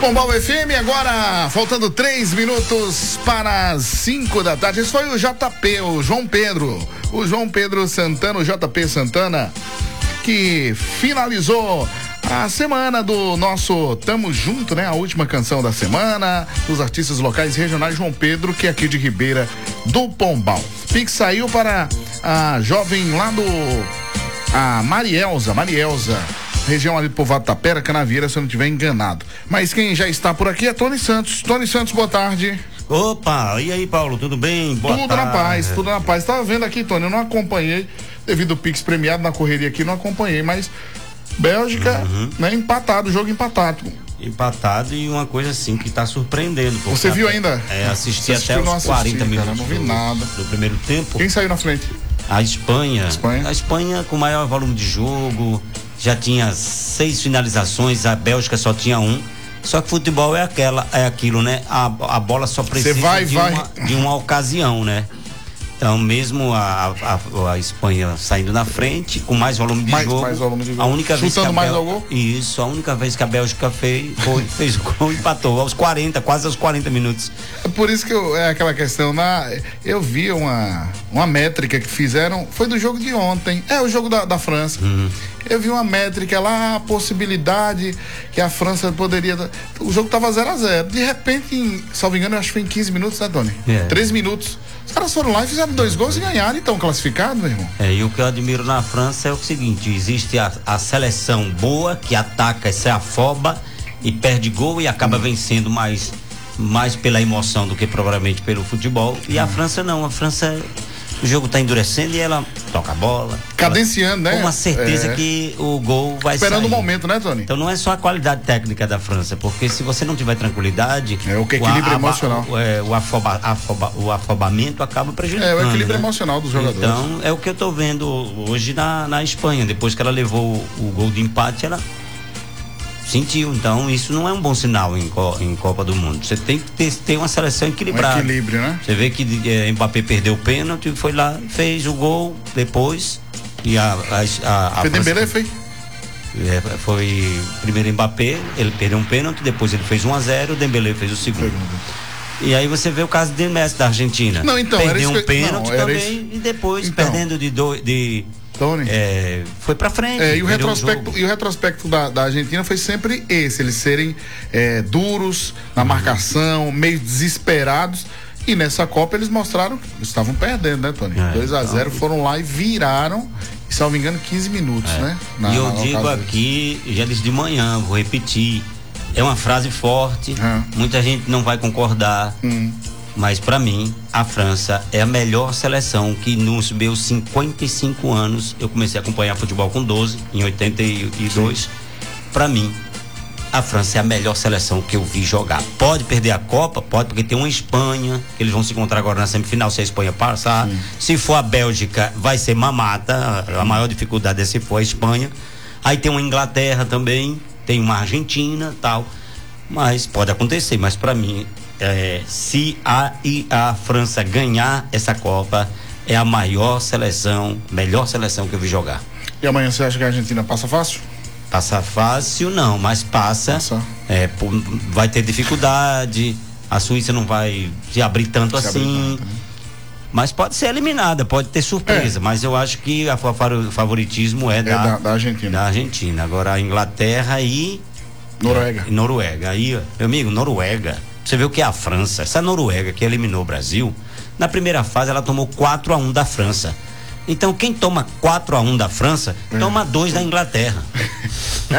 Pombal FM, agora faltando 3 minutos para as 5 da tarde. Esse foi o JP, o João Pedro Santana, o JP Santana, que finalizou a semana do nosso Tamo Junto, né? A última canção da semana dos artistas locais e regionais. João Pedro, que é aqui de Ribeira do Pombal. Pix saiu para a jovem lá a Marielza, região ali do Povoado Tapera, Canavieira, se eu não estiver enganado. Mas quem já está por aqui é Tony Santos. Tony Santos, boa tarde. Opa, e aí, Paulo, tudo bem? Boa tudo tarde. Tudo na paz. Tava vendo aqui, Tony, eu não acompanhei, devido ao Pix premiado na correria aqui, não acompanhei, mas Bélgica, né, empatado, jogo empatado. Empatado e uma coisa assim que tá surpreendendo. Você viu ainda? Assisti até os 40 minutos. Cara, não vi nada. Do primeiro tempo. Quem saiu na frente? A Espanha. A Espanha com maior volume de jogo, já tinha 6 finalizações, a Bélgica só tinha 1. Só que futebol é aquilo, né? A bola só precisa de uma ocasião, né? Então, mesmo a Espanha saindo na frente, com mais volume de jogo. Mais volume de jogo. A única vez que a única vez que a Bélgica fez o gol, empatou aos 40, quase aos 40 minutos. É por isso que é aquela questão, eu vi uma métrica que fizeram, foi do jogo de ontem, o jogo da França. Eu vi uma métrica lá, a possibilidade que a França poderia. O jogo tava 0-0. De repente, salvo engano, eu acho que foi em 15 minutos, né, Tony? 3 minutos. Os caras foram lá e fizeram 2 gols e ganharam, então classificado, meu irmão. E o que eu admiro na França é o seguinte: existe a seleção boa que ataca, se afoba e perde gol e acaba vencendo mais pela emoção do que provavelmente pelo futebol. E a França não, o jogo tá endurecendo e ela toca a bola. Cadenciando, né? Com uma certeza que o gol vai sair. Esperando o momento, né, Tony? Então não é só a qualidade técnica da França, porque se você não tiver tranquilidade... o equilíbrio emocional. O afobamento acaba prejudicando. O equilíbrio emocional dos jogadores. Então é o que eu tô vendo hoje na Espanha. Depois que ela levou o gol de empate, ela sentiu. Então isso não é um bom sinal em Copa do Mundo. Você tem que ter uma seleção equilibrada. Um equilíbrio, né? Você vê que Mbappé perdeu o pênalti, foi lá, fez o gol depois e foi Dembélé, foi? Foi primeiro Mbappé, ele perdeu um pênalti, depois ele fez 1-0, o Dembélé fez o segundo. E aí você vê o caso de Messi da Argentina. Não, então, perdeu um pênalti também e depois perdendo de Tony. Foi pra frente. E o retrospecto da Argentina foi sempre esse, eles serem duros na marcação, meio desesperados. E nessa Copa eles mostraram que estavam perdendo, né, Tony? 2-0, foram lá e viraram, e, salvo engano, 15 minutos, né? E eu digo aqui, já disse de manhã, vou repetir, é uma frase forte, muita gente não vai concordar. Mas para mim, a França é a melhor seleção que nos meus 55 anos, eu comecei a acompanhar futebol com 12, em 82. Para mim, a França é a melhor seleção que eu vi jogar. Pode perder a Copa? Pode, porque tem uma Espanha, que eles vão se encontrar agora na semifinal, se a Espanha passar. Se for a Bélgica, vai ser mamata. A maior dificuldade é se for a Espanha. Aí tem uma Inglaterra também, tem uma Argentina, tal. Mas pode acontecer, mas para mim... se a França ganhar essa Copa, é a melhor seleção que eu vi jogar. E amanhã você acha que a Argentina passa fácil? Passa fácil não, mas passa. Vai ter dificuldade, a Suíça não vai se abrir tanto assim, mas pode ser eliminada, pode ter surpresa, mas eu acho que o favoritismo é da Argentina. Agora a Inglaterra e Noruega. Aí, meu amigo, Noruega. Você vê o que é a França, essa Noruega que eliminou o Brasil, na primeira fase ela tomou 4-1 da França. Então quem toma 4-1 da França, toma 2 da Inglaterra. É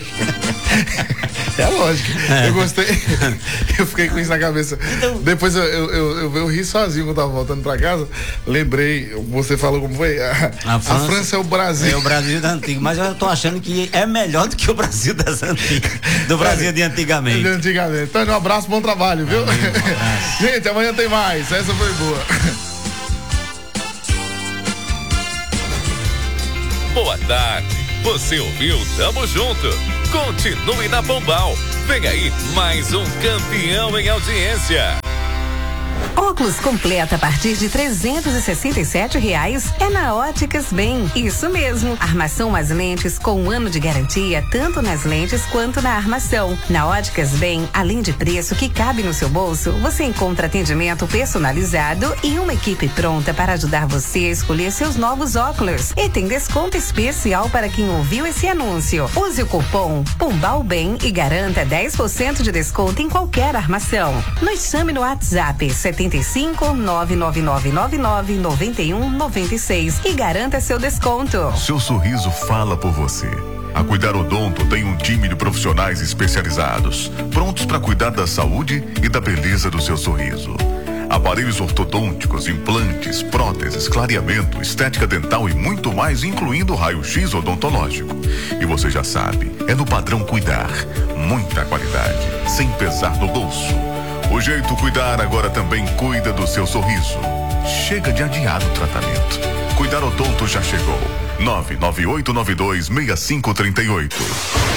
lógico. Eu gostei. Eu fiquei com isso na cabeça. Então, depois eu ri sozinho quando eu tava voltando pra casa. Lembrei, você falou como foi? A França é o Brasil. É o Brasil da antiga, mas eu tô achando que é melhor do que o Brasil das antigas. Do Brasil de antigamente. Então, um abraço, bom trabalho, viu? Gente, amanhã tem mais. Essa foi boa. Boa tarde, você ouviu Tamo Junto, continue na Pombal, vem aí mais um campeão em audiência. Óculos completo a partir de R$367 é na Óticas Bem. Isso mesmo, armação mais lentes com 1 ano de garantia, tanto nas lentes quanto na armação. Na Óticas Bem, além de preço que cabe no seu bolso, você encontra atendimento personalizado e uma equipe pronta para ajudar você a escolher seus novos óculos. E tem desconto especial para quem ouviu esse anúncio. Use o cupom POMBALBEM e garanta 10% de desconto em qualquer armação. Nos chame no WhatsApp 75 99999 9196 e garanta seu desconto. Seu sorriso fala por você. A Cuidar Odonto tem um time de profissionais especializados, prontos para cuidar da saúde e da beleza do seu sorriso. Aparelhos ortodônticos, implantes, próteses, clareamento, estética dental e muito mais, incluindo raio-x odontológico. E você já sabe, é no padrão Cuidar. Muita qualidade, sem pesar no bolso. O jeito Cuidar agora também cuida do seu sorriso. Chega de adiar o tratamento. Cuidar Odonto já chegou. 998926538.